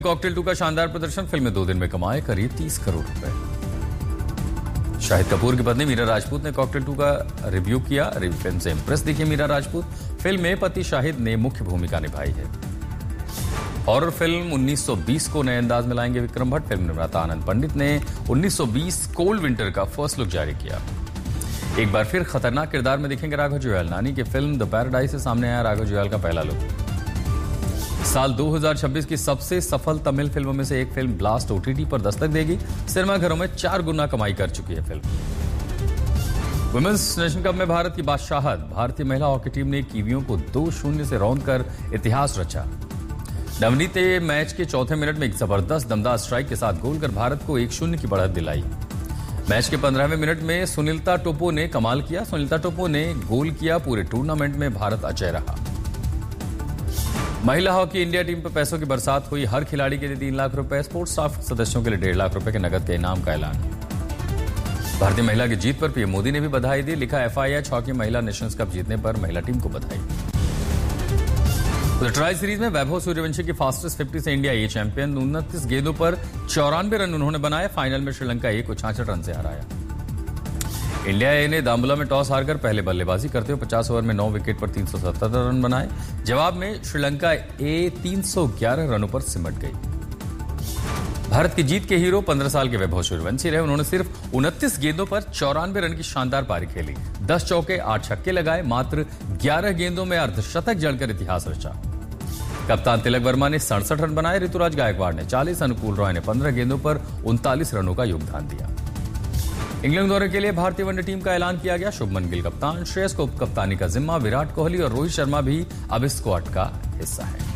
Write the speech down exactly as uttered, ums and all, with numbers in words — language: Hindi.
कॉकटेल टू का शानदार प्रदर्शन, फिल्म में दो दिन में कमाए करीब तीस करोड़ रुपए। शाहिद कपूर की पत्नी मीरा राजपूत ने कॉकटेल टू का रिव्यू किया। रिव्यू फिल्म से इंप्रेस दिखी मीरा राजपूत। फिल्म में पति शाहिद ने मुख्य भूमिका निभाई है। हॉरर फिल्म उन्नीस सौ बीस को नए अंदाज में लाएंगे विक्रम भट्ट। फिल्म निर्माता आनंद पंडित ने उन्नीस सौ बीस कोल्ड विंटर का फर्स्ट लुक जारी किया। एक बार फिर खतरनाक किरदार में दिखेंगे राघव जुयाल। नानी की फिल्म द पैराडाइज से सामने आया राघव जुयाल का पहला लुक। साल दो हज़ार छब्बीस की सबसे सफल तमिल फिल्मों में से एक फिल्म ब्लास्ट ओटीटी पर दस्तक देगी। सिनेमाघरों में चार गुना कमाई कर चुकी है फिल्म। वुमेन्स नेशन कप में भारत की बादशाहत। भारतीय महिला हॉकी टीम ने कीवियों को दो शून्य से रौंद कर इतिहास रचा। नवनीत ने मैच के चौथे मिनट में एक जबरदस्त दमदार स्ट्राइक के साथ गोल कर भारत को एक शून्य की बढ़त दिलाई। मैच के पंद्रहवें मिनट में सुनीलता टोपो ने कमाल किया। सुनीलता टोपो ने गोल किया। पूरे टूर्नामेंट में भारत अजय रहा। महिला हॉकी इंडिया टीम पर पैसों की बरसात हुई। हर खिलाड़ी के लिए तीन लाख रुपए, स्पोर्ट्स स्टाफ सदस्यों के लिए डेढ़ लाख रुपए के नकद के इनाम का ऐलान। भारतीय महिला की जीत पर पीएम मोदी ने भी बधाई दी। लिखा, एफआईएच हॉकी महिला नेशंस कप जीतने पर महिला टीम को बधाई। ट्राई सीरीज में वैभव सूर्यवंशी की फास्टेस्ट फिफ्टी से इंडिया ये चैंपियन। उनतीस गेंदों पर चौरानवे रन उन्होंने बनाए। फाइनल में श्रीलंका ए को छियासठ रन से हराया। इंडिया ए ने दाम्बुला में टॉस हारकर पहले बल्लेबाजी करते हुए पचास ओवर में नौ विकेट पर तीन सौ सत्तर रन बनाए। जवाब में श्रीलंका ए तीन सौ ग्यारह रनों पर सिमट गई। भारत की जीत के हीरो पंद्रह साल के वैभव सूर्यवंशी रहे। उन्होंने सिर्फ उनतीस गेंदों पर चौरानवे रन की शानदार पारी खेली। दस चौके, आठ छक्के लगाए। मात्र ग्यारह गेंदों में अर्धशतक जड़कर इतिहास रचा। कप्तान तिलक वर्मा ने सड़सठ रन बनाए। ऋतुराज गायकवाड़ ने चालीस, अनुकूल रॉय ने पंद्रह गेंदों पर उनतालीस रनों का योगदान दिया। इंग्लैंड दौरे के लिए भारतीय वनडे टीम का ऐलान किया गया। शुभमन गिल कप्तान, श्रेयस को कप्तानी का जिम्मा। विराट कोहली और रोहित शर्मा भी अब इस स्क्वाड का हिस्सा है।